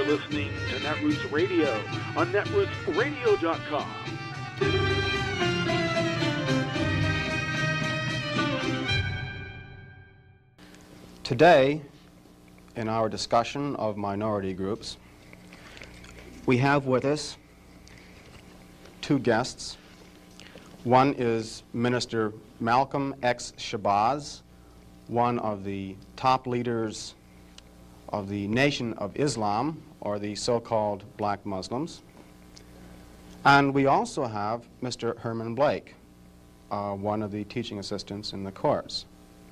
listening to Netroots Radio on netrootsradio.com. Today, in our discussion of minority groups, we have with us two guests. One is Minister Malcolm X. Shabazz, one of the top leaders of the Nation of Islam, or the so-called black Muslims. And we also have Mr. Herman Blake, one of the teaching assistants in the course.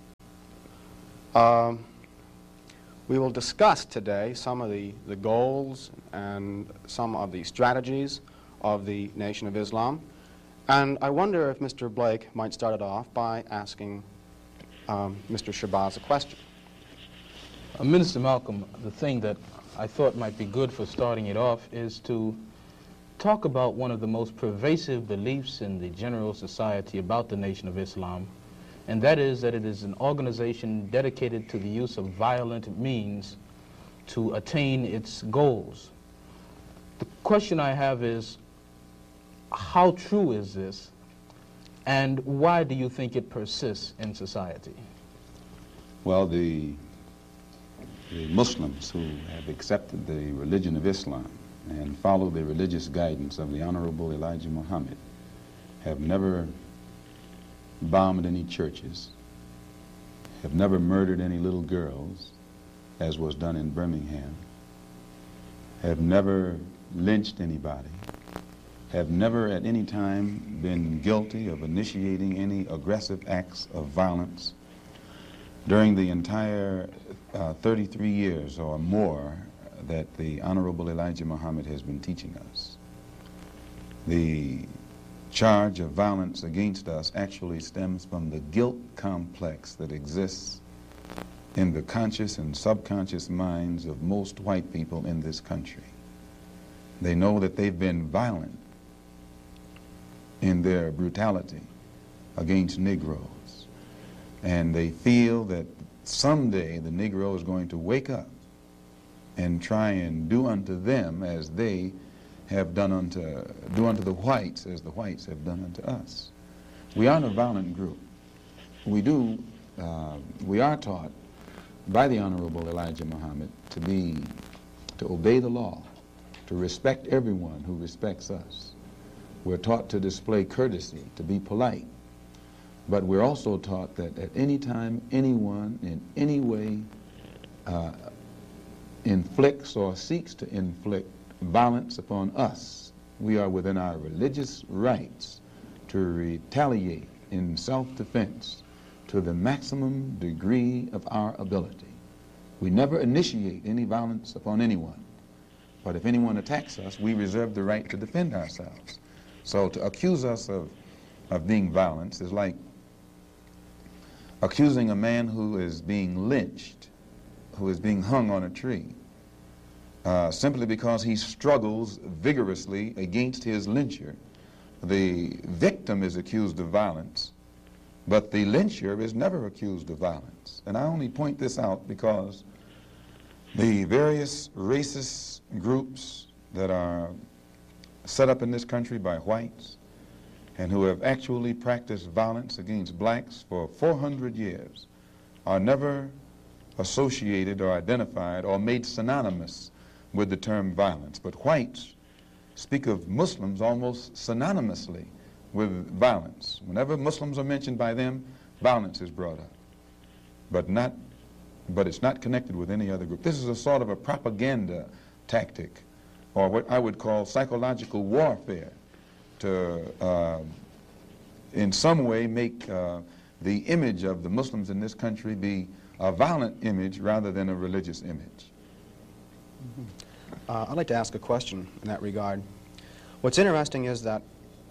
We will discuss today some of the goals and some of the strategies of the Nation of Islam. And I wonder if Mr. Blake might start it off by asking Mr. Shabazz a question. Minister Malcolm, the thing that I thought might be good for starting it off is to talk about one of the most pervasive beliefs in the general society about the Nation of Islam, and that is that it is an organization dedicated to the use of violent means to attain its goals. The question I have is, how true is this, and why do you think it persists in society? Well, the Muslims who have accepted the religion of Islam and follow the religious guidance of the Honorable Elijah Muhammad have never bombed any churches, have never murdered any little girls, as was done in Birmingham, have never lynched anybody, have never at any time been guilty of initiating any aggressive acts of violence during the entire 33 years or more that the Honorable Elijah Muhammad has been teaching us. The charge of violence against us actually stems from the guilt complex that exists in the conscious and subconscious minds of most white people in this country. They know that they've been violent in their brutality against Negroes, and they feel that someday the Negro is going to wake up and try and do unto them as they have do unto the whites as the whites have done unto us. We aren't a violent group. We are taught by the Honorable Elijah Muhammad to obey the law, to respect everyone who respects us. We're taught to display courtesy, to be polite. But we're also taught that at any time anyone in any way inflicts or seeks to inflict violence upon us, we are within our religious rights to retaliate in self-defense to the maximum degree of our ability. We never initiate any violence upon anyone, but if anyone attacks us, we reserve the right to defend ourselves. So to accuse us of being violent is like accusing a man who is being lynched, who is being hung on a tree, simply because he struggles vigorously against his lyncher. The victim is accused of violence, but the lyncher is never accused of violence. And I only point this out because the various racist groups that are set up in this country by whites and who have actually practiced violence against blacks for 400 years are never associated or identified or made synonymous with the term violence. But whites speak of Muslims almost synonymously with violence. Whenever Muslims are mentioned by them, violence is brought up. But it's not connected with any other group. This is a sort of a propaganda tactic, or what I would call psychological warfare, to in some way make the image of the Muslims in this country be a violent image rather than a religious image. I'd like to ask a question in that regard. What's interesting is that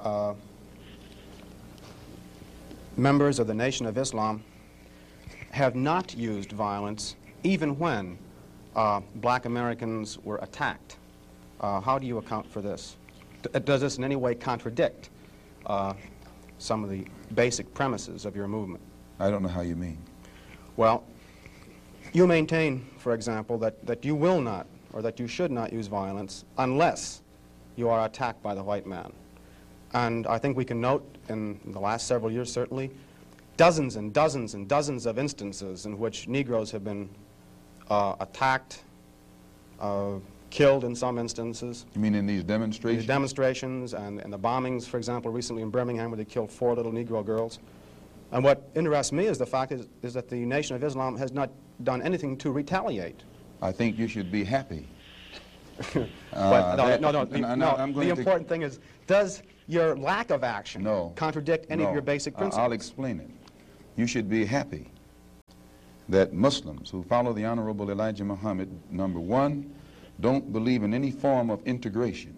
members of the Nation of Islam have not used violence even when black Americans were attacked. How do you account for this? Does this in any way contradict some of the basic premises of your movement? I don't know how you mean. Well, you maintain, for example, that you will not or that you should not use violence unless you are attacked by the white man. And I think we can note in the last several years, certainly, dozens and dozens and dozens of instances in which Negroes have been attacked, killed in some instances. You mean in these demonstrations? These demonstrations and the bombings, for example, recently in Birmingham where they killed 4 little Negro girls. And what interests me is the fact is that the Nation of Islam has not done anything to retaliate. I think you should be happy. The important thing is, does your lack of action contradict any of your basic principles? I'll explain it. You should be happy that Muslims who follow the Honorable Elijah Muhammad, number one, don't believe in any form of integration,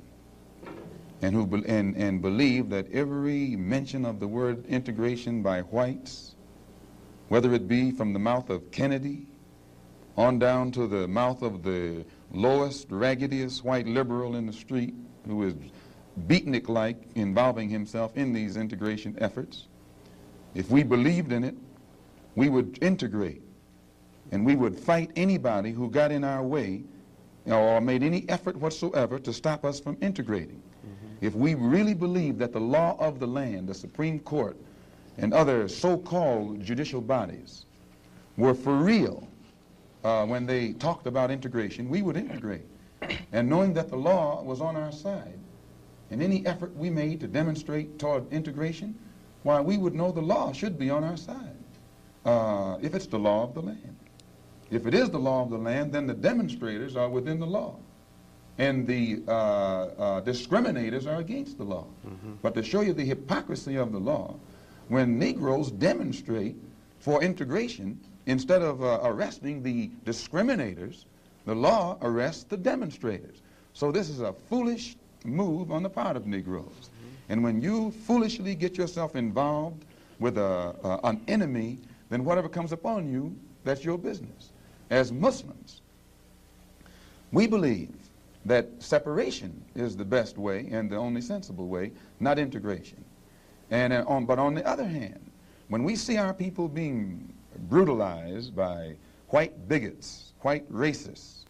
and believe that every mention of the word integration by whites, whether it be from the mouth of Kennedy on down to the mouth of the lowest, raggediest white liberal in the street who is beatnik-like involving himself in these integration efforts, if we believed in it, we would integrate, and we would fight anybody who got in our way or made any effort whatsoever to stop us from integrating. If we really believed that the law of the land, the Supreme Court, and other so-called judicial bodies were for real when they talked about integration, we would integrate. And knowing that the law was on our side, and any effort we made to demonstrate toward integration, why, we would know the law should be on our side, if it's the law of the land. If it is the law of the land, then the demonstrators are within the law, and the discriminators are against the law. But to show you the hypocrisy of the law, when Negroes demonstrate for integration, instead of arresting the discriminators, the law arrests the demonstrators. So this is a foolish move on the part of Negroes. And when you foolishly get yourself involved with an enemy, then whatever comes upon you, that's your business. As Muslims, we believe that separation is the best way and the only sensible way, not integration. And but on the other hand, when we see our people being brutalized by white bigots, white racists,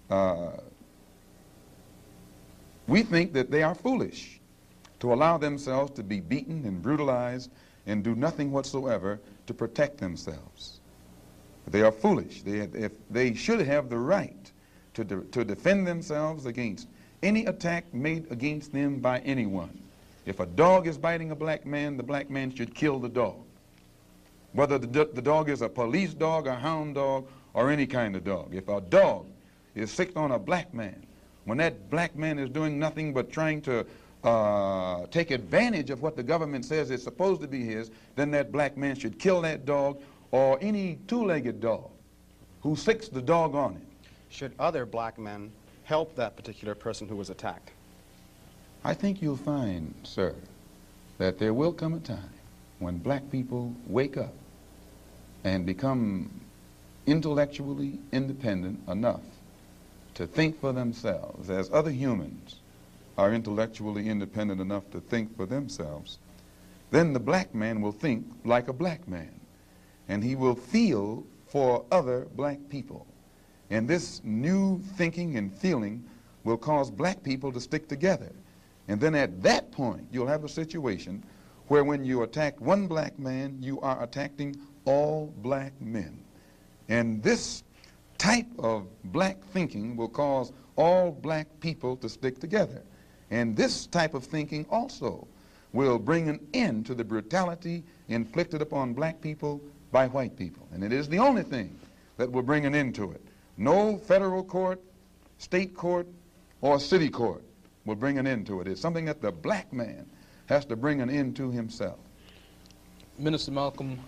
we think that they are foolish to allow themselves to be beaten and brutalized and do nothing whatsoever to protect themselves. They are foolish. They should have the right to defend themselves against any attack made against them by anyone. If a dog is biting a black man, the black man should kill the dog. Whether the dog is a police dog, a hound dog, or any kind of dog. If a dog is sicked on a black man, when that black man is doing nothing but trying to take advantage of what the government says is supposed to be his, then that black man should kill that dog or any two-legged dog who sicks the dog on it. Should other black men help that particular person who was attacked? I think you'll find, sir, that there will come a time when black people wake up and become intellectually independent enough to think for themselves, as other humans are intellectually independent enough to think for themselves. Then the black man will think like a black man, and he will feel for other black people. And this new thinking and feeling will cause black people to stick together. And then at that point, you'll have a situation where when you attack one black man, you are attacking all black men. And this type of black thinking will cause all black people to stick together. And this type of thinking also will bring an end to the brutality inflicted upon black people by white people. And it is the only thing that will bring an end to it. No federal court, state court, or city court will bring an end to it. It's something that the black man has to bring an end to himself. Minister Malcolm,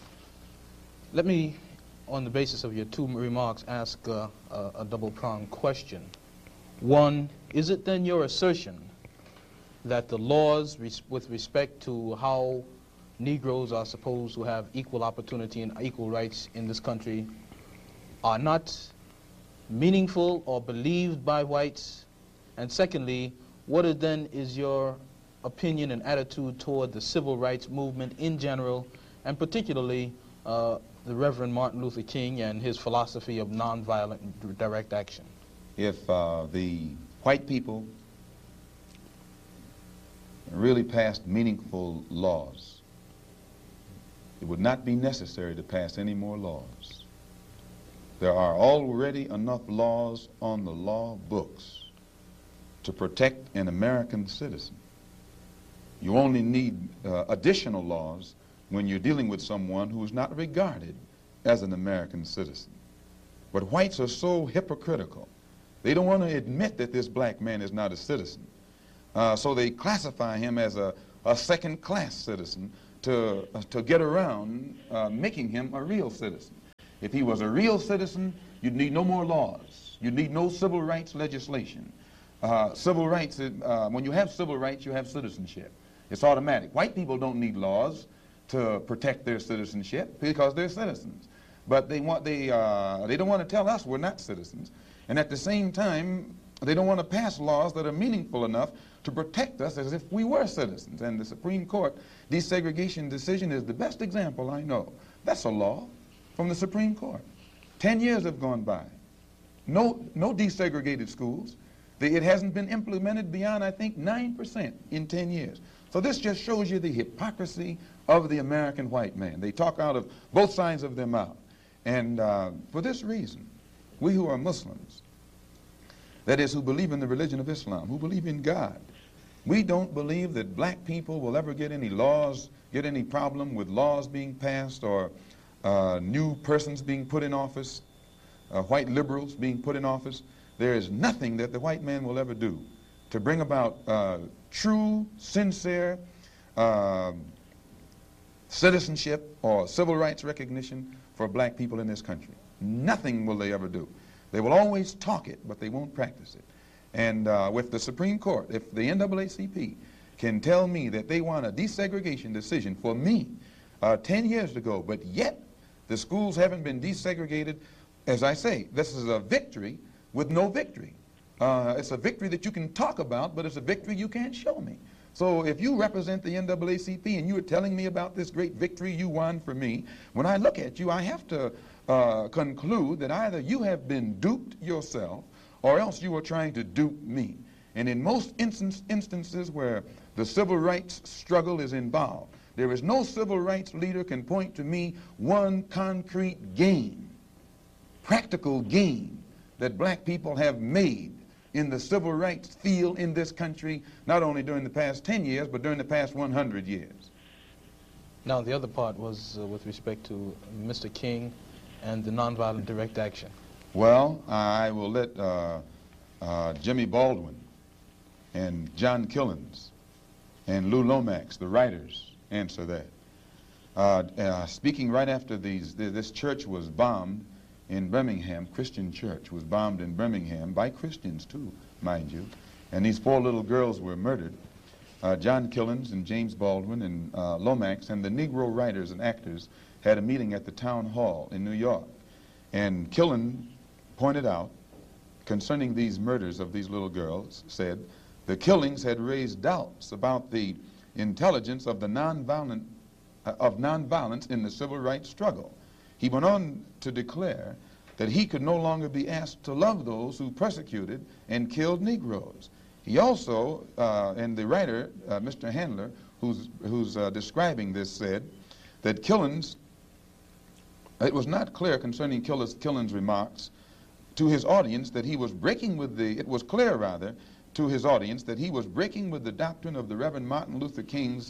let me, on the basis of your two remarks, ask a double-pronged question. One, is it then your assertion that the laws with respect to how Negroes are supposed to have equal opportunity and equal rights in this country are not meaningful or believed by whites? And secondly, what is your opinion and attitude toward the civil rights movement in general, and particularly the Reverend Martin Luther King and his philosophy of nonviolent direct action? if the white people really passed meaningful laws, it would not be necessary to pass any more laws. There are already enough laws on the law books to protect an American citizen. You only need additional laws when you're dealing with someone who is not regarded as an American citizen. But whites are so hypocritical. They don't want to admit that this black man is not a citizen. So they classify him as a second-class citizen to get around making him a real citizen. If he was a real citizen, you'd need no more laws. You'd need no civil rights legislation. Civil rights, when you have civil rights, you have citizenship. It's automatic. White people don't need laws to protect their citizenship because they're citizens. But they don't want to tell us we're not citizens. And at the same time, they don't want to pass laws that are meaningful enough to protect us as if we were citizens. And the Supreme Court desegregation decision is the best example I know. That's a law from the Supreme Court. 10 years have gone by. No desegregated schools. It hasn't been implemented beyond, I think, 9% in 10 years. So this just shows you the hypocrisy of the American white man. They talk out of both sides of their mouth. And for this reason, we who are Muslims, that is, who believe in the religion of Islam, who believe in God, we don't believe that black people will ever get any laws, get any problem with laws being passed or new persons being put in office, white liberals being put in office. There is nothing that the white man will ever do to bring about true, sincere citizenship or civil rights recognition for black people in this country. Nothing will they ever do. They will always talk it, but they won't practice it. And with the Supreme Court, if the NAACP can tell me that they want a desegregation decision for me 10 years ago, but yet the schools haven't been desegregated, as I say, this is a victory with no victory. It's a victory that you can talk about, but it's a victory you can't show me. So if you represent the NAACP and you are telling me about this great victory you won for me, when I look at you, I have to conclude that either you have been duped yourself or else you are trying to dupe me. And in most instances where the civil rights struggle is involved, there is no civil rights leader can point to me one concrete gain, practical gain, that black people have made in the civil rights field in this country, not only during the past 10 years, but during the past 100 years. Now, the other part was with respect to Mr. King and the nonviolent direct action. Well, I will let Jimmy Baldwin and John Killens and Lou Lomax, the writers, answer that. Speaking right after this church was bombed in Birmingham, Christian church was bombed in Birmingham by Christians too, mind you, and these 4 little girls were murdered. John Killens and James Baldwin and Lomax and the Negro writers and actors had a meeting at the town hall in New York. And Killen pointed out, concerning these murders of these little girls, said the killings had raised doubts about the intelligence of the nonviolence in the civil rights struggle. He went on to declare that he could no longer be asked to love those who persecuted and killed Negroes. He also, and the writer, Mr. Handler, who's describing this, said that Killens, it was not clear concerning Killens' remarks to his audience that he was breaking with it was clear rather to his audience that he was breaking with the doctrine of the Reverend Martin Luther King's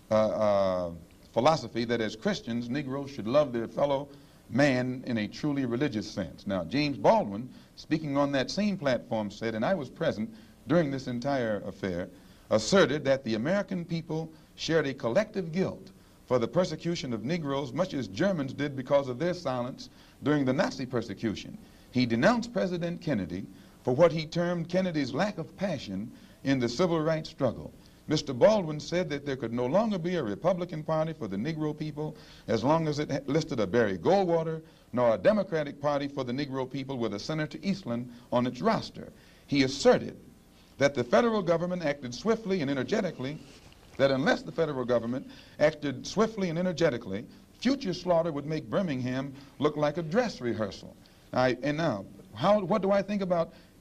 philosophy that as Christians, Negroes should love their fellow man in a truly religious sense. Now, James Baldwin, speaking on that same platform, said, and I was present during this entire affair, asserted that the American people shared a collective guilt for the persecution of Negroes, much as Germans did because of their silence during the Nazi persecution. He denounced President Kennedy for what he termed Kennedy's lack of passion in the civil rights struggle. Mr. Baldwin said that there could no longer be a Republican Party for the Negro people as long as it listed a Barry Goldwater, nor a Democratic Party for the Negro people with a Senator Eastland on its roster. He asserted that the federal government acted swiftly and energetically, that unless the federal government acted swiftly and energetically, future slaughter would make Birmingham look like a dress rehearsal. What do I think about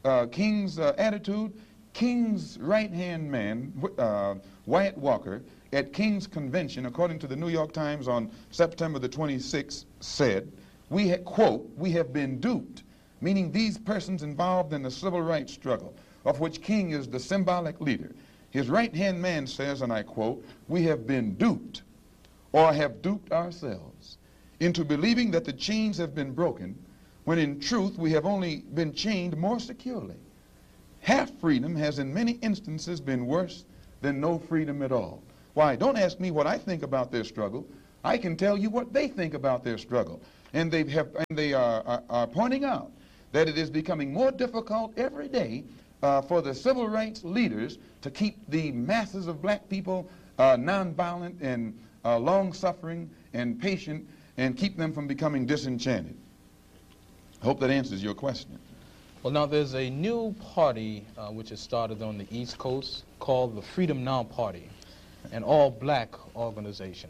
King's attitude? King's right-hand man, Wyatt Walker, at King's convention, according to the New York Times on September the 26th, said, quote, "We have been duped," meaning these persons involved in the civil rights struggle, of which King is the symbolic leader. His right-hand man says, and I quote, "We have been duped, or have duped ourselves, into believing that the chains have been broken, when in truth we have only been chained more securely. Half freedom has in many instances been worse than no freedom at all." Why, don't ask me what I think about their struggle. I can tell you what they think about their struggle. And they are pointing out that it is becoming more difficult every day for the civil rights leaders to keep the masses of black people nonviolent and long-suffering and patient, and keep them from becoming disenchanted. I hope that answers your question. Well, now there's a new party which has started on the East Coast called the Freedom Now Party, an all-black organization.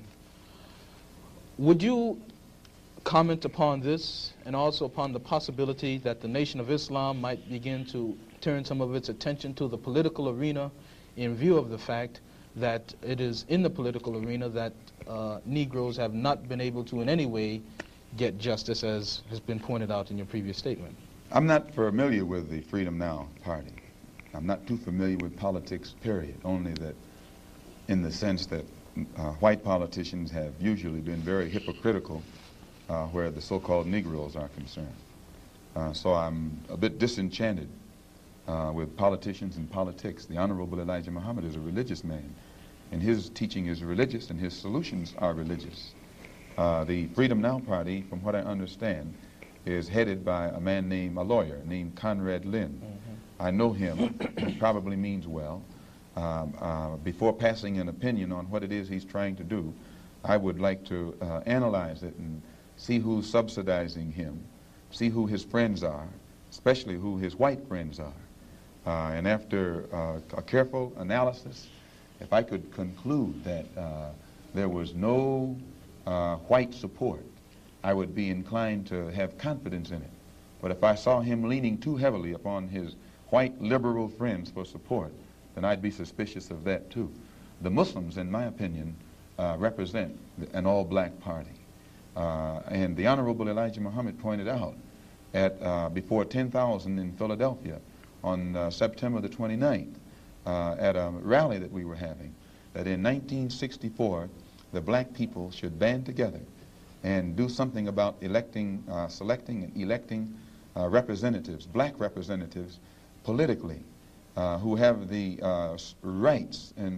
Would you comment upon this and also upon the possibility that the Nation of Islam might begin to turn some of its attention to the political arena in view of the fact that it is in the political arena that Negroes have not been able to in any way get justice, as has been pointed out in your previous statement? I'm not familiar with the Freedom Now Party. I'm not too familiar with politics, period, only that in the sense that white politicians have usually been very hypocritical where the so-called Negroes are concerned. So I'm a bit disenchanted with politicians and politics. The Honorable Elijah Muhammad is a religious man, and his teaching is religious and his solutions are religious. The Freedom Now Party, from what I understand, is headed by a lawyer named Conrad Lynn. I know him. He probably means well. Before passing an opinion on what it is he's trying to do, I would like to analyze it and see who's subsidizing him, see who his friends are, especially who his white friends are. And after a careful analysis, if I could conclude that there was no white support, I would be inclined to have confidence in it. But if I saw him leaning too heavily upon his white liberal friends for support, then I'd be suspicious of that too. The Muslims, in my opinion, represent an all-black party. And the Honorable Elijah Muhammad pointed out at before 10,000 in Philadelphia on September the 29th at a rally that we were having, that in 1964 the black people should band together and do something about selecting and electing representatives, black representatives, politically, who have the rights and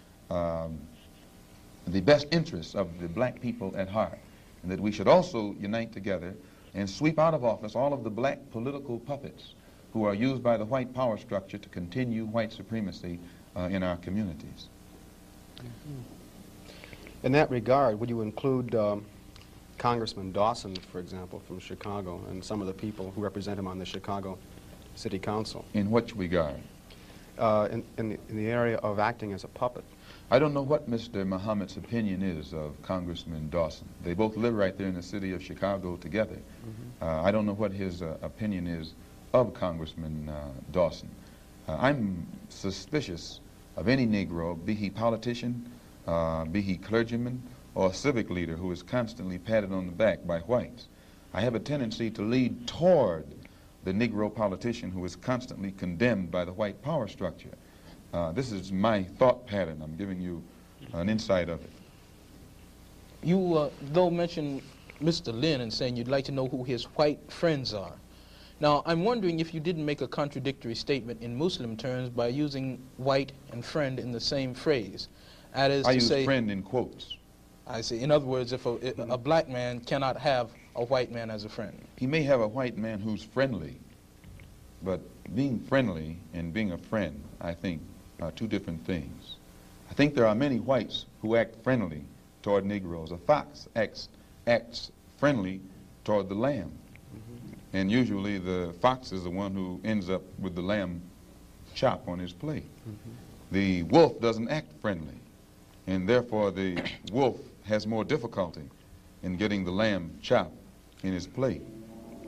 the best interests of the black people at heart, and that we should also unite together and sweep out of office all of the black political puppets who are used by the white power structure to continue white supremacy in our communities. In that regard, would you include Congressman Dawson, for example, from Chicago, and some of the people who represent him on the Chicago City Council? In which regard? In the area of acting as a puppet. I don't know what Mr. Muhammad's opinion is of Congressman Dawson. They both live right there in the city of Chicago together. I don't know what his opinion is of Congressman Dawson. I'm suspicious of any Negro, be he politician, be he clergyman, or civic leader who is constantly patted on the back by whites. I have a tendency to lead toward the Negro politician who is constantly condemned by the white power structure. This is my thought pattern. I'm giving you an insight of it. You, though, mentioned Mr. Lynn and saying you'd like to know who his white friends are. Now, I'm wondering if you didn't make a contradictory statement in Muslim terms by using white and friend in the same phrase. That is I to use say, friend in quotes. I see. In other words, if a black man cannot have a white man as a friend. He may have a white man who's friendly, but being friendly and being a friend, I think, are two different things. I think there are many whites who act friendly toward Negroes. A fox acts friendly toward the lamb. And usually the fox is the one who ends up with the lamb chop on his plate. The wolf doesn't act friendly, and therefore the wolf has more difficulty in getting the lamb chop in his plate.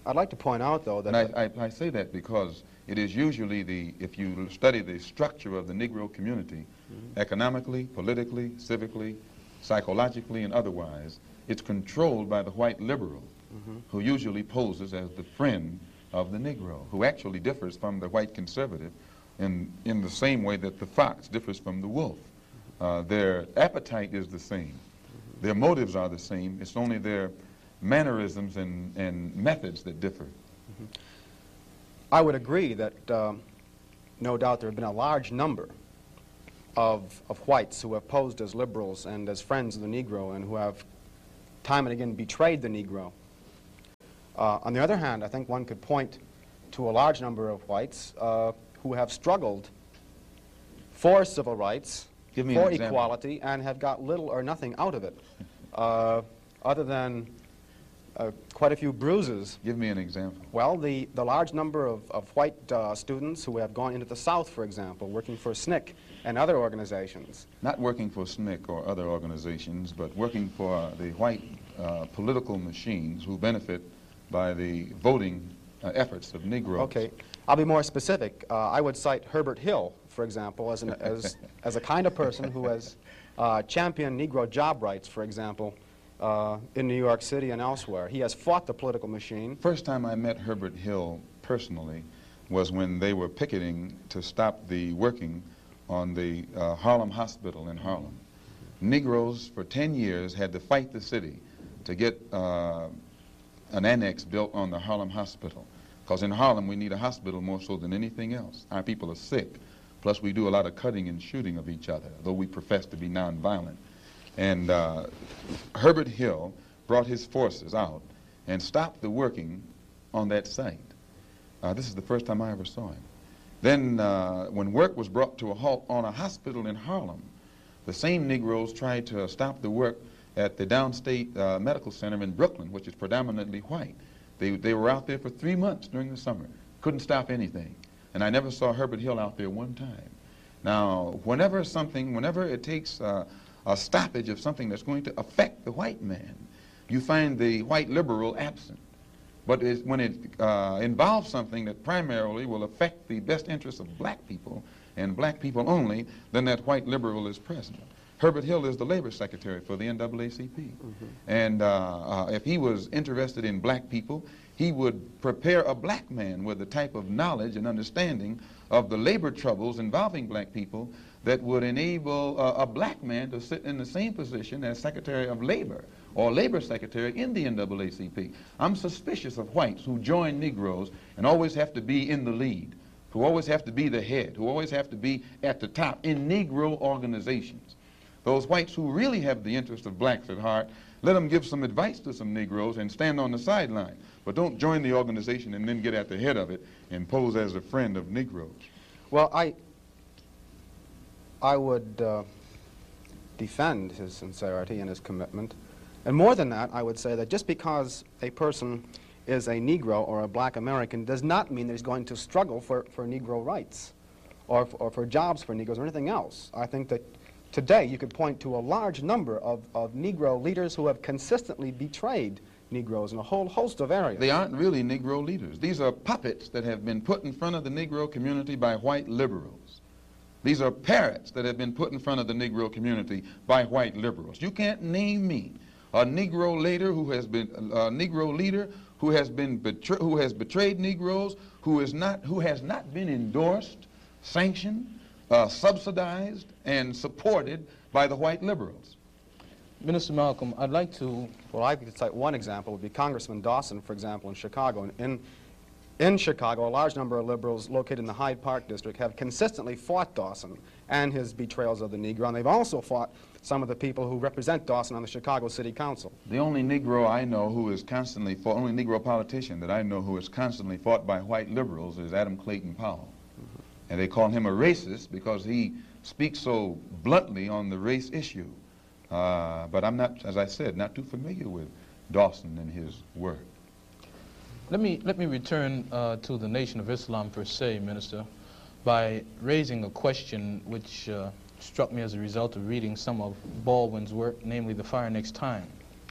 I'd like to point out, though, that... And I say that because it is usually if you study the structure of the Negro community, economically, politically, civically, psychologically, and otherwise, it's controlled by the white liberal, who usually poses as the friend of the Negro, who actually differs from the white conservative in the same way that the fox differs from the wolf. Their appetite is the same. Their motives are the same. It's only their mannerisms and methods that differ. I would agree that no doubt there have been a large number of whites who have posed as liberals and as friends of the Negro and who have time and again betrayed the Negro. On the other hand, I think one could point to a large number of whites who have struggled for civil rights, for equality, and have got little or nothing out of it, other than quite a few bruises. Give me an example. Well, the large number of white students who have gone into the South, for example, working for SNCC and other organizations. Not working for SNCC or other organizations, but working for the white political machines who benefit by the voting efforts of Negroes. Okay. I'll be more specific. I would cite Herbert Hill, for example, as a kind of person who has championed Negro job rights, for example, in New York City and elsewhere. He has fought the political machine. First time I met Herbert Hill personally was when they were picketing to stop the working on the Harlem Hospital in Harlem. Negroes for 10 years had to fight the city to get an annex built on the Harlem Hospital. Because in Harlem, we need a hospital more so than anything else. Our people are sick. Plus, we do a lot of cutting and shooting of each other, though we profess to be nonviolent. And Herbert Hill brought his forces out and stopped the working on that site. This is the first time I ever saw him. Then, when work was brought to a halt on a hospital in Harlem, the same Negroes tried to stop the work at the Downstate Medical Center in Brooklyn, which is predominantly white. They were out there for 3 months during the summer. Couldn't stop anything. And I never saw Herbert Hill out there one time. Now, whenever it takes a stoppage of something that's going to affect the white man, you find the white liberal absent. But when it involves something that primarily will affect the best interests of black people and black people only, then that white liberal is present. Herbert Hill is the labor secretary for the NAACP. And if he was interested in black people, he would prepare a black man with the type of knowledge and understanding of the labor troubles involving black people that would enable a black man to sit in the same position as Secretary of Labor or Labor Secretary in the NAACP. I'm suspicious of whites who join Negroes and always have to be in the lead, who always have to be the head, who always have to be at the top in Negro organizations. Those whites who really have the interest of blacks at heart, let them give some advice to some Negroes and stand on the sideline. But don't join the organization and then get at the head of it and pose as a friend of Negroes. Well, I would defend his sincerity and his commitment. And more than that, I would say that just because a person is a Negro or a black American does not mean that he's going to struggle for Negro rights or for jobs for Negroes or anything else. I think that today you could point to a large number of Negro leaders who have consistently betrayed Negroes in a whole host of areas. They aren't really Negro leaders. These are puppets that have been put in front of the Negro community by white liberals. These are parrots that have been put in front of the Negro community by white liberals. You can't name me a Negro leader who has been betrayed Negroes, who has not been endorsed, sanctioned, subsidized, and supported by the white liberals. Minister Malcolm, I'd like to... Well, I could cite one example would be Congressman Dawson, for example, in Chicago. In Chicago, a large number of liberals located in the Hyde Park district have consistently fought Dawson and his betrayals of the Negro, and they've also fought some of the people who represent Dawson on the Chicago City Council. The only Negro I know who is constantly fought, only Negro politician that I know who is constantly fought by white liberals is Adam Clayton Powell. And they call him a racist because he speaks so bluntly on the race issue. But I'm not, as I said, not too familiar with Dawson and his work. Let me return to the Nation of Islam per se, Minister, by raising a question which struck me as a result of reading some of Baldwin's work, namely The Fire Next Time.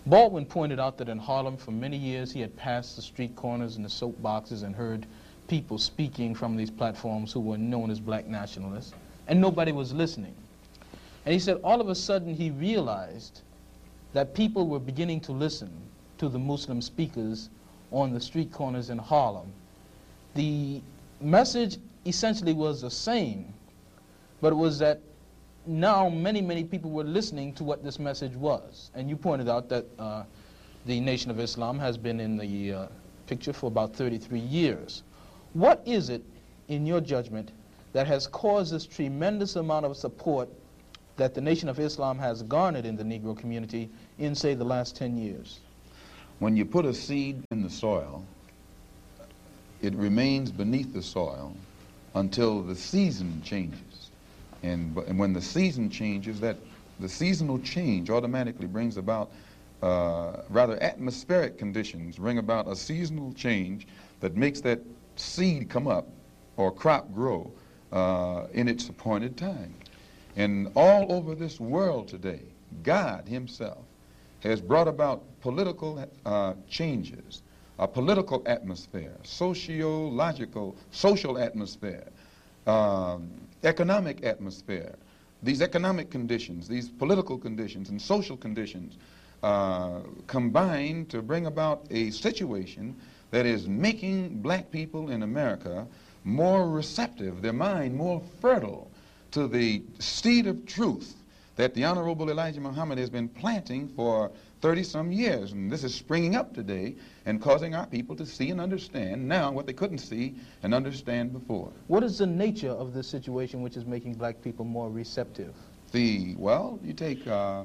Baldwin pointed out that in Harlem for many years he had passed the street corners and the soapboxes and heard people speaking from these platforms who were known as black nationalists, and nobody was listening. And he said all of a sudden he realized that people were beginning to listen to the Muslim speakers on the street corners in Harlem. The message essentially was the same, but it was that now many people were listening to what this message was. And you pointed out that the Nation of Islam has been in the picture for about 33 years. What is it, in your judgment, that has caused this tremendous amount of support that the Nation of Islam has garnered in the Negro community in, say, the last 10 years? When you put a seed in the soil, it remains beneath the soil until the season changes. And when the season changes, the seasonal change automatically brings about rather atmospheric conditions, bring about a seasonal change that makes that seed come up or crop grow in its appointed time. And all over this world today, God himself has brought about political changes, a political atmosphere, sociological, social atmosphere, economic atmosphere. These economic conditions, these political conditions and social conditions combine to bring about a situation that is making black people in America more receptive, their mind more fertile to the seed of truth that the Honorable Elijah Muhammad has been planting for 30-some years. And this is springing up today and causing our people to see and understand now what they couldn't see and understand before. What is the nature of this situation which is making black people more receptive? Well, you take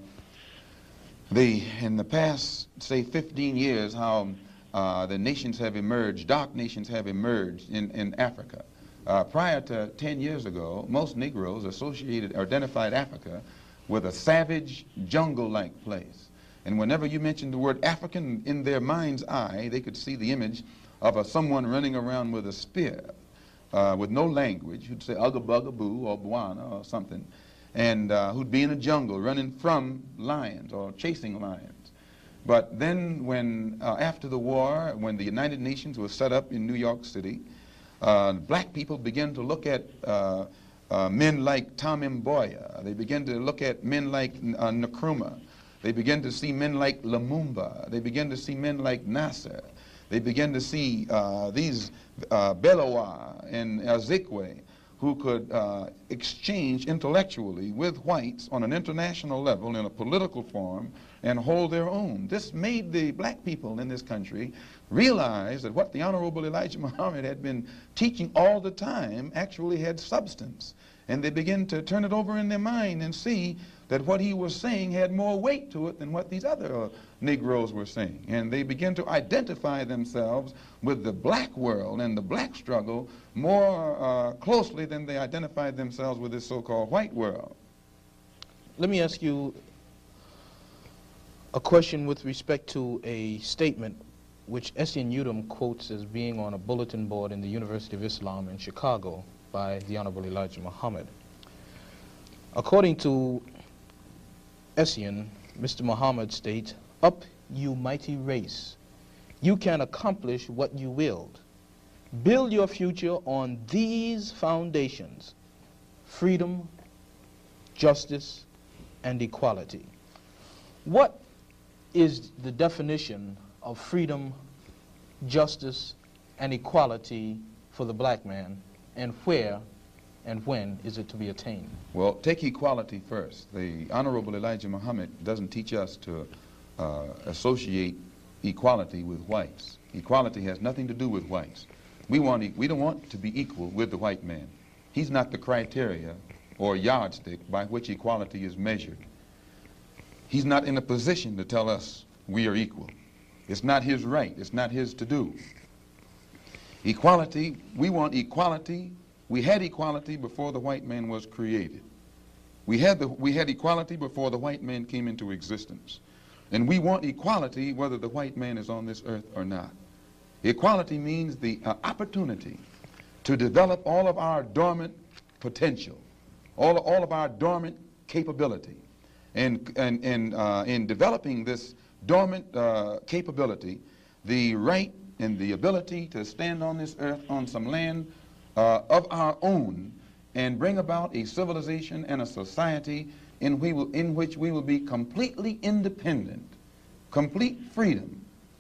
in the past, say, 15 years, how the nations have emerged, dark nations have emerged in Africa. Prior to 10 years ago, most Negroes associated or identified Africa with a savage, jungle-like place. And whenever you mentioned the word African, in their mind's eye, they could see the image of someone running around with a spear, with no language, who'd say Ugga Bugga Boo or Bwana or something, and who'd be in a jungle running from lions or chasing lions. But then when, after the war, when the United Nations was set up in New York City, black people began to look at men like Tom Mboya. They began to look at men like Nkrumah. They began to see men like Lumumba. They began to see men like Nasser. They began to see these Belowa and Azikwe, who could exchange intellectually with whites on an international level in a political forum and hold their own. This made the black people in this country realize that what the Honorable Elijah Muhammad had been teaching all the time actually had substance. And they began to turn it over in their mind and see that what he was saying had more weight to it than what these other Negroes were saying. And they began to identify themselves with the black world and the black struggle more closely than they identified themselves with this so-called white world. Let me ask you a question with respect to a statement which Essien Udom quotes as being on a bulletin board in the University of Islam in Chicago by the Honorable Elijah Muhammad. According to Essien, Mr. Muhammad states, "Up, you mighty race. You can accomplish what you willed. Build your future on these foundations: freedom, justice, and equality." What is the definition of freedom, justice, and equality for the black man, and where and when is it to be attained? Well, take equality first. The Honorable Elijah Muhammad doesn't teach us to associate equality with whites. Equality has nothing to do with whites. We don't want to be equal with the white man. He's not the criteria or yardstick by which equality is measured. He's not in a position to tell us we are equal. It's not his right. It's not his to do. Equality, we want equality. We had equality before the white man was created. We had equality before the white man came into existence. And we want equality whether the white man is on this earth or not. Equality means the opportunity to develop all of our dormant potential, all of our dormant capability. And in developing this dormant capability, the right and the ability to stand on this earth on some land of our own and bring about a civilization and a society in which we will be completely independent, complete freedom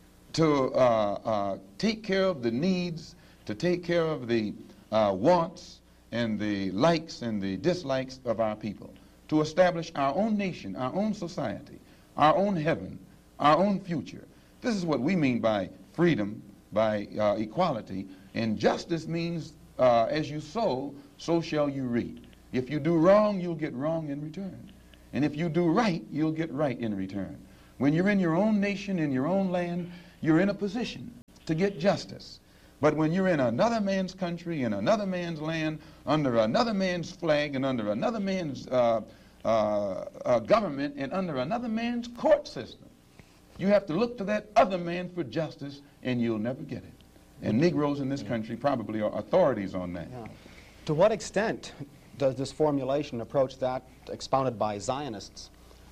to take care of the needs, to take care of the wants and the likes and the dislikes of our people, to establish our own nation, our own society, our own heaven, our own future. This is what we mean by freedom, by equality, and justice means as you sow, so shall you reap. If you do wrong, you'll get wrong in return. And if you do right, you'll get right in return. When you're in your own nation, in your own land, you're in a position to get justice. But when you're in another man's country, in another man's land, under another man's flag, and under another man's government, and under another man's court system, you have to look to that other man for justice, and you'll never get it. And Negroes in this country probably are authorities on that. Yeah. To what extent does this formulation approach that expounded by Zionists?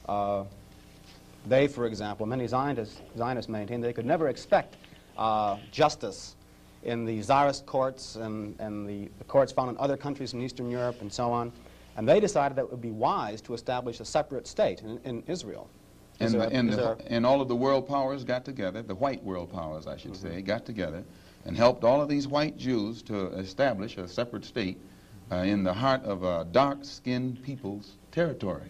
They, for example, many Zionists maintain they could never expect justice in the Tsarist courts and the courts found in other countries in Eastern Europe and so on. And they decided that it would be wise to establish a separate state in Israel. And all of the world powers got together, the white world powers, I should say, got together and helped all of these white Jews to establish a separate state in the heart of a dark-skinned people's territory.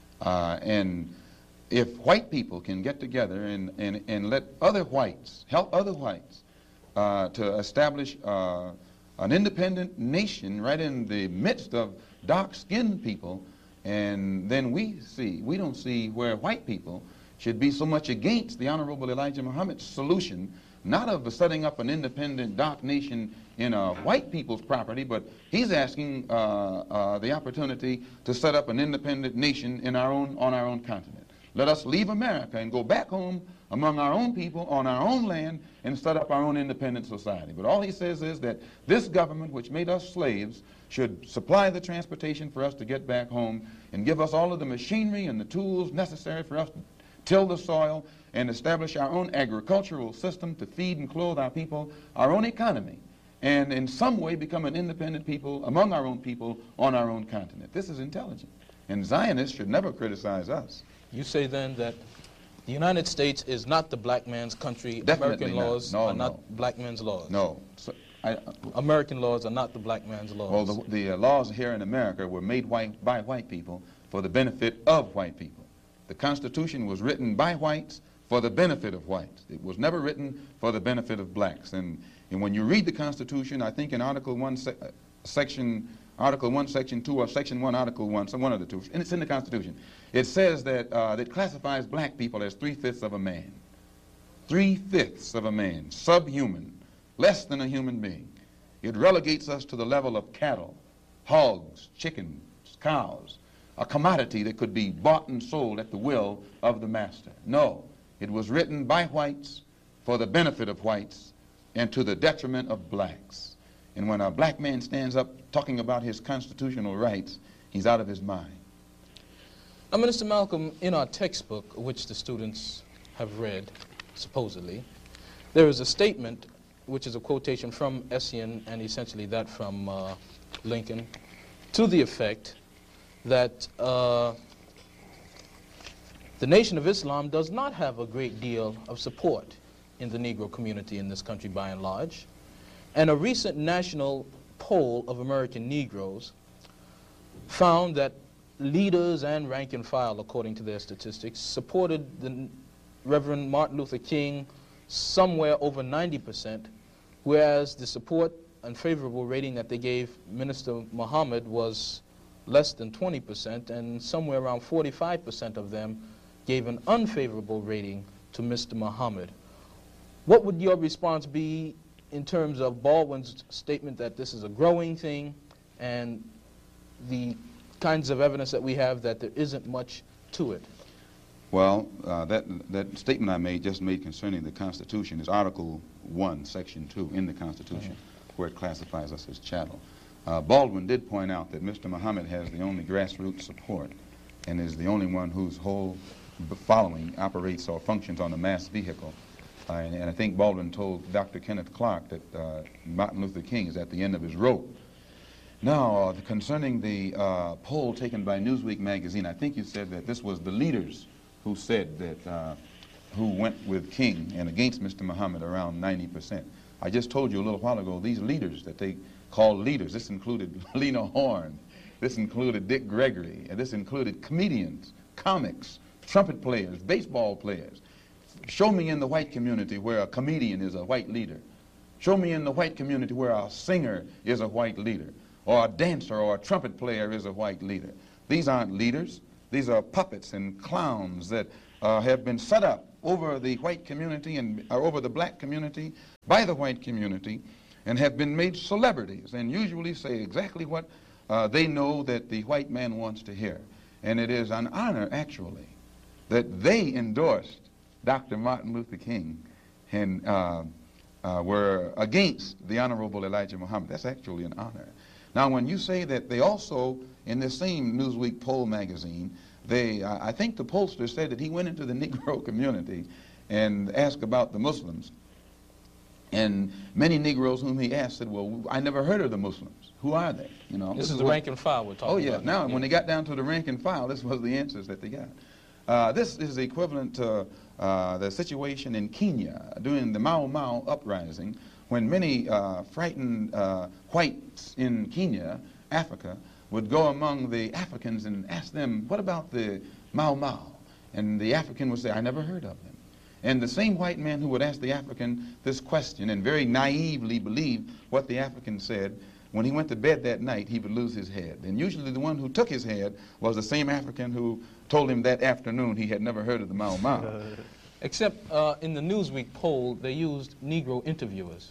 And if white people can get together and let other whites, help other whites to establish an independent nation right in the midst of dark-skinned people, and then we don't see where white people should be so much against the Honorable Elijah Muhammad's solution, not of setting up an independent dark nation in a white people's property, but he's asking the opportunity to set up an independent nation on our own continent. Let us leave America and go back home among our own people on our own land and set up our own independent society. But all he says is that this government, which made us slaves, should supply the transportation for us to get back home and give us all of the machinery and the tools necessary for us to till the soil and establish our own agricultural system to feed and clothe our people, our own economy, and in some way become an independent people among our own people on our own continent. This is intelligent. And Zionists should never criticize us. You say then that the United States is not the black man's country. Definitely American not. laws are not black man's laws. No. So, American laws are not the black man's laws. Well, the laws here in America were made by white people for the benefit of white people. The Constitution was written by whites for the benefit of whites. It was never written for the benefit of blacks. And when you read the Constitution, I think in Article 1, Section 2, or Section 1, Article 1, some one of the two, and it's in the Constitution, it says that it classifies black people as 3/5 of a man. 3/5 of a man, subhuman, less than a human being. It relegates us to the level of cattle, hogs, chickens, cows, a commodity that could be bought and sold at the will of the master. No, it was written by whites for the benefit of whites and to the detriment of blacks. And when a black man stands up talking about his constitutional rights, he's out of his mind. Now, Minister Malcolm, in our textbook, which the students have read, supposedly, there is a statement, which is a quotation from Essien and essentially that from Lincoln, to the effect that the Nation of Islam does not have a great deal of support in the Negro community in this country by and large. And a recent national poll of American Negroes found that leaders and rank and file, according to their statistics, supported the Reverend Martin Luther King somewhere over 90%, whereas the support and favorable rating that they gave Minister Muhammad was less than 20%, and somewhere around 45% of them gave an unfavorable rating to Mr. Muhammad. What would your response be in terms of Baldwin's statement that this is a growing thing and the kinds of evidence that we have that there isn't much to it? Well, that statement I just made concerning the Constitution is Article 1, Section 2 in the Constitution, where it classifies us as chattel. Baldwin did point out that Mr. Muhammad has the only grassroots support and is the only one whose whole following operates or functions on a mass vehicle. And I think Baldwin told Dr. Kenneth Clark that Martin Luther King is at the end of his rope. Now, concerning the poll taken by Newsweek magazine, I think you said that this was the leaders who said that, who went with King and against Mr. Muhammad around 90%. I just told you a little while ago, these leaders that they call leaders, this included Lena Horne, this included Dick Gregory, and this included comedians, comics, trumpet players, baseball players. Show me in the white community where a comedian is a white leader. Show me in the white community where a singer is a white leader, or a dancer or a trumpet player is a white leader. These aren't leaders. These are puppets and clowns that have been set up over the white community and over the black community by the white community and have been made celebrities and usually say exactly what they know that the white man wants to hear. And it is an honor, actually, that they endorsed Dr. Martin Luther King and were against the Honorable Elijah Muhammad. That's actually an honor. Now, when you say that they also, in the same Newsweek poll magazine, I think the pollster said that he went into the Negro community and asked about the Muslims. And many Negroes whom he asked said, well, I never heard of the Muslims. Who are they? You know, this is the rank and file we're talking about. Oh, yeah. Now, when they got down to the rank and file, this was the answers that they got. This is equivalent to the situation in Kenya during the Mau Mau uprising, when many frightened whites in Kenya, Africa, would go among the Africans and ask them, what about the Mau Mau? And the African would say, I never heard of them. And the same white man who would ask the African this question and very naively believe what the African said, when he went to bed that night, he would lose his head. And usually the one who took his head was the same African who told him that afternoon he had never heard of the Mau Mau. Except in the Newsweek poll, they used Negro interviewers.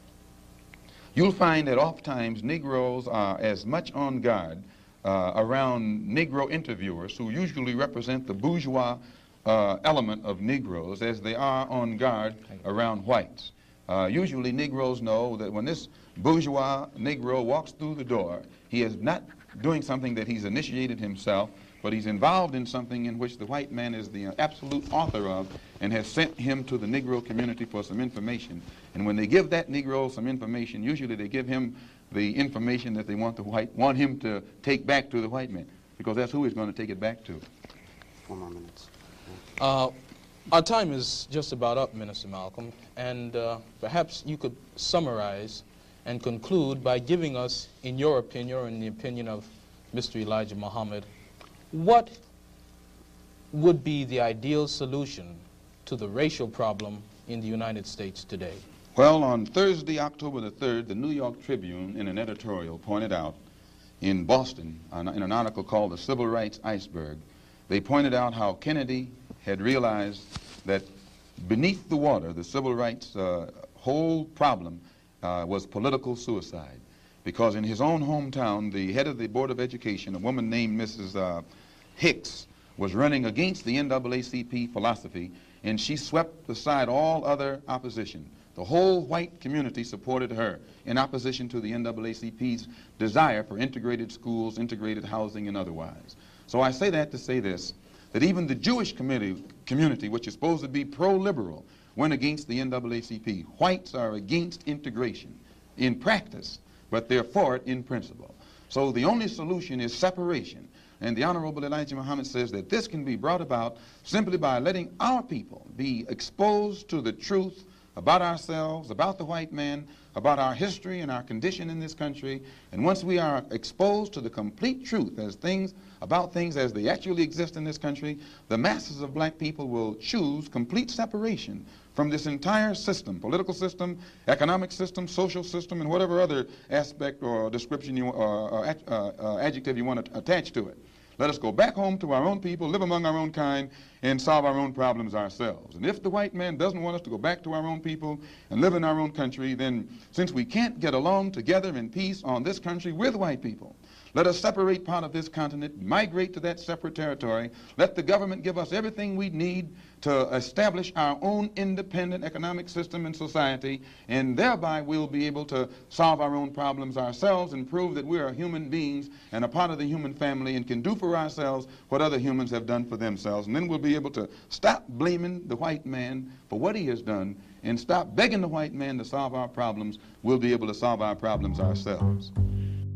You'll find that oftentimes Negroes are as much on guard around Negro interviewers, who usually represent the bourgeois element of Negroes, as they are on guard around whites. Usually Negroes know that when this bourgeois Negro walks through the door, he is not doing something that he's initiated himself, but he's involved in something in which the white man is the absolute author of and has sent him to the Negro community for some information. And when they give that Negro some information, usually they give him the information that they want him to take back to the white man, because that's who he's going to take it back to. 4 more minutes. Our time is just about up, Minister Malcolm, and perhaps you could summarize and conclude by giving us, in your opinion, or in the opinion of Mr. Elijah Muhammad, what would be the ideal solution to the racial problem in the United States today? Well, on Thursday, October the 3rd, the New York Tribune, in an editorial, pointed out in Boston, in an article called The Civil Rights Iceberg, they pointed out how Kennedy had realized that beneath the water, the civil rights whole problem was political suicide. Because in his own hometown, the head of the Board of Education, a woman named Mrs. Hicks, was running against the NAACP philosophy, and she swept aside all other opposition. The whole white community supported her in opposition to the NAACP's desire for integrated schools, integrated housing, and otherwise. So I say that to say this, that even the Jewish community, which is supposed to be pro-liberal, went against the NAACP. Whites are against integration in practice, but they're for it in principle. So the only solution is separation. And the Honorable Elijah Muhammad says that this can be brought about simply by letting our people be exposed to the truth about ourselves, about the white man, about our history and our condition in this country. And once we are exposed to the complete truth about things as they actually exist in this country, the masses of black people will choose complete separation from this entire system, political system, economic system, social system, and whatever other aspect or description or adjective you want to attach to it. Let us go back home to our own people, live among our own kind, and solve our own problems ourselves. And if the white man doesn't want us to go back to our own people and live in our own country, then since we can't get along together in peace on this country with white people, let us separate part of this continent, migrate to that separate territory, let the government give us everything we need to establish our own independent economic system and society, and thereby we'll be able to solve our own problems ourselves and prove that we are human beings and a part of the human family and can do for ourselves what other humans have done for themselves. And then we'll be be able to stop blaming the white man for what he has done and stop begging the white man to solve our problems, we'll be able to solve our problems ourselves.